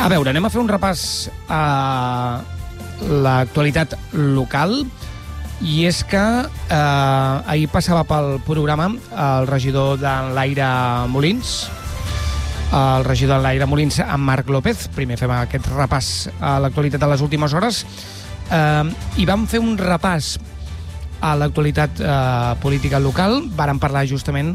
A veure, anem a fer un repàs a l'actualitat local, i és que ahir passava pel programa el regidor d'Enlaire Molins, en Marc López. Primer fem aquest repàs a l'actualitat de les últimes hores, i vam fer un repàs a l'actualitat política local. Vàrem parlar justament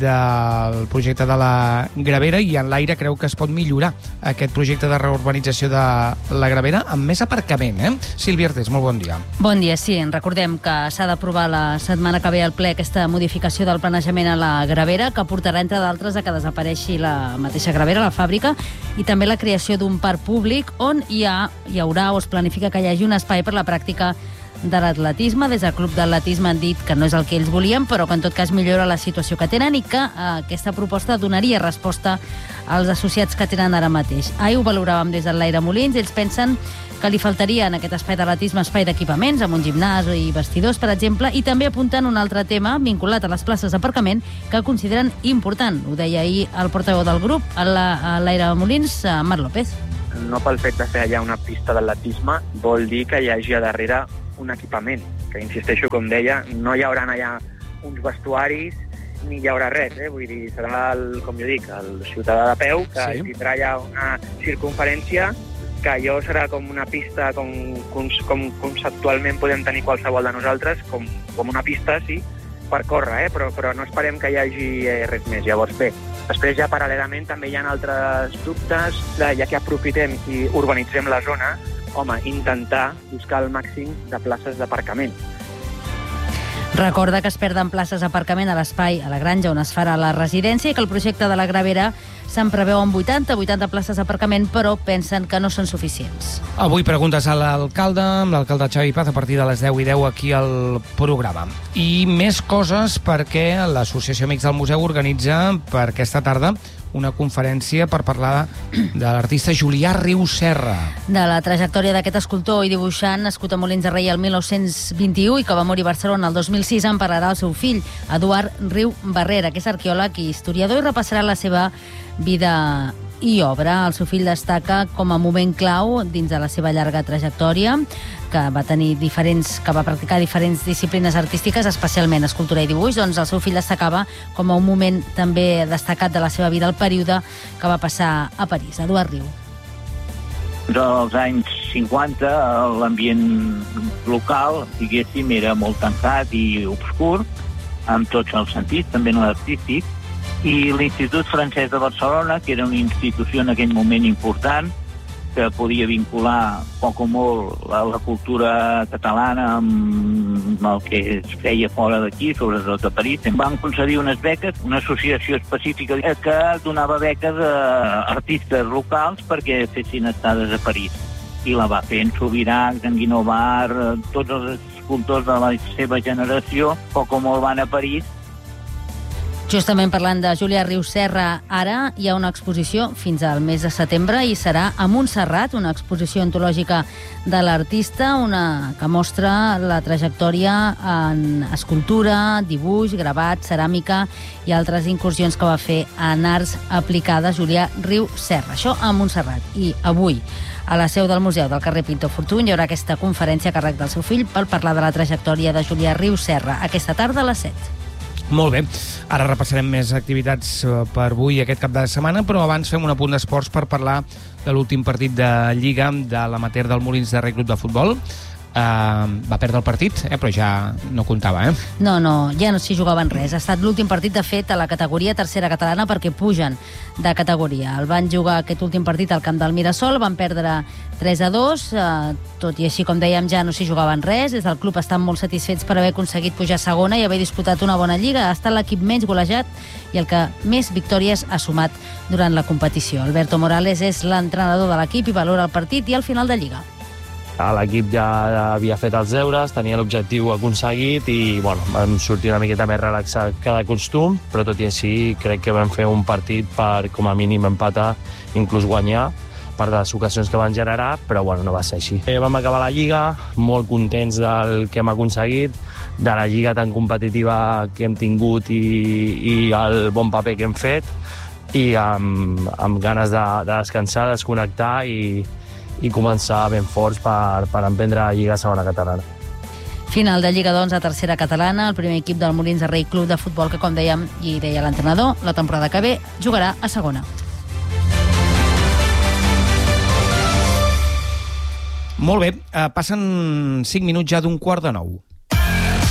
del projecte de la Gravera, i Enlaire creu que es pot millorar aquest projecte de reurbanització de la Gravera amb més aparcament. Sílvia Artés, molt bon dia. Bon dia, sí. Recordem que s'ha d'aprovar la setmana que ve al ple aquesta modificació del planejament a la Gravera, que portarà, entre d'altres, a que desapareixi la mateixa Gravera, la fàbrica, i també la creació d'un parc públic on hi haurà o es planifica que hi hagi un espai per la pràctica de l'atletisme. Des del Club d'Atletisme han dit que no és el que ells volien, però que en tot cas millora la situació que tenen i que aquesta proposta donaria resposta als associats que tenen ara mateix. Ahir ho valoràvem des d'Enlaire Molins. Ells pensen que li faltaria en aquest espai d'atletisme espai d'equipaments, amb un gimnàs i vestidors, per exemple, i també apunten un altre tema vinculat a les places d'aparcament que consideren important. Ho deia ahir el portaveu del grup, Enlaire Molins, Marc López. No pel fet de fer allà una pista d'atletisme vol dir que hi hagi a darrere un equipament, que insisteixo, com deia, no hi haurà allà uns vestuaris ni hi haurà res, vull dir, serà, com jo dic, el ciutadà de peu que tindrà allà una circunferència que allò serà com una pista com conceptualment podem tenir qualsevol de nosaltres, com una pista, sí, per córrer, però no esperem que hi hagi res més. Llavors, bé, després ja paral·lelament també hi ha altres dubtes, ja que aprofitem i urbanitzem la zona, home, intentar buscar el màxim de places d'aparcament. Recorda que es perden places d'aparcament a l'espai, a la granja on es farà la residència, i que el projecte de la Gravera se'n preveu amb 80 places d'aparcament, però pensen que no són suficients. Avui preguntes a l'alcalde, amb l'alcalde Xavi Paz, a partir de les 10:10 aquí al programa. I més coses, perquè l'Associació Amics del Museu organitza per aquesta tarda una conferència per parlar de l'artista Julià Riu Serra. De la trajectòria d'aquest escultor i dibuixant nascut a Molins de Rei el 1921 i que va morir a Barcelona el 2006, en parlarà el seu fill, Eduard Riu Barrera, que és arqueòleg i historiador, i repassarà la seva vida i obra. El seu fill destaca com a moment clau dins de la seva llarga trajectòria, que va practicar diferents disciplines artístiques, especialment escultura i dibuix. Doncs el seu fill destacava com a un moment també destacat de la seva vida el període que va passar a París. Eduard Riu. Als anys 50 l'ambient local, diguéssim, era molt tancat i obscur, en tots els sentits, també en l'artístic, i l'Institut Francès de Barcelona, que era una institució en aquell moment important, que podia vincular poc o molt la cultura catalana amb el que es feia fora d'aquí, sobretot a París. Van concedir unes beques, una associació específica que donava beques a artistes locals perquè fessin estades a París. I la va fer en Subirachs, en Guinovar, tots els escultors de la seva generació, poc o molt van a París. Justament parlant de Julià Riu Serra, ara hi ha una exposició fins al mes de setembre i serà a Montserrat, una exposició antològica de l'artista, una que mostra la trajectòria en escultura, dibuix, gravat, ceràmica i altres incursions que va fer en arts aplicades Julià Riu Serra. Això a Montserrat. I avui, a la seu del Museu del carrer Pintor Fortuny, hi haurà aquesta conferència a càrrec del seu fill per parlar de la trajectòria de Julià Riu Serra, aquesta tarda a les 7. Molt bé, ara repassarem més activitats per avui aquest cap de setmana, però abans fem un apunt d'esports per parlar de l'últim partit de Lliga de l'amateur del Molins de Rei Club de Futbol. Va perdre el partit, però ja no comptava, No, ja no s'hi jugaven res. Ha estat l'últim partit, de fet, a la categoria tercera catalana perquè pugen de categoria. El van jugar aquest últim partit al camp del Mirasol, van perdre 3-2, tot i així, com dèiem, ja no s'hi jugaven res. Des del club estan molt satisfets per haver aconseguit pujar a segona i haver disputat una bona lliga. Ha estat l'equip menys golejat i el que més victòries ha sumat durant la competició. Alberto Morales és l'entrenador de l'equip i valora el partit i el final de lliga. L'equip ja havia fet els deures, tenia l'objectiu aconseguit i vam sortir una miqueta més relaxat que de costum, però tot i així crec que vam fer un partit per com a mínim empatar, inclús guanyar per les ocasions que van generar, però no va ser així. Vam acabar la Lliga molt contents del que hem aconseguit, de la Lliga tan competitiva que hem tingut i el bon paper que hem fet. i amb ganes de descansar, desconnectar i començar ben forts per emprendre la Lliga Segona Catalana. Final de Lliga, doncs, a tercera catalana, el primer equip del Molins de Rei Club de Futbol que, com dèiem, i deia l'entrenador, la temporada que ve jugarà a segona. Molt bé, passen 5 minuts ja d'1:15.